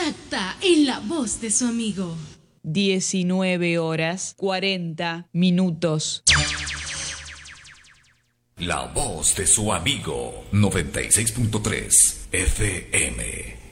exacta en la voz de su amigo. 19:40. La voz de su amigo. 96.3 FM.